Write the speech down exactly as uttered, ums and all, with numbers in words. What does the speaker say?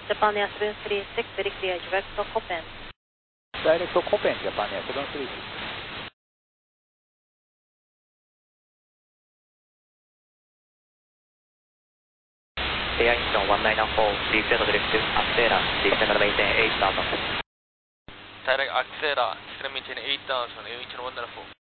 Japan Air seven three six, very clear, direct to Copen. Direct to Copen, Japan Air seven three six. Air Eastern one nine four, descend direct to Acceler, descend and maintain eight thousand. Direct Acceler, descend and maintain eight thousand, Air Eastern one nine four.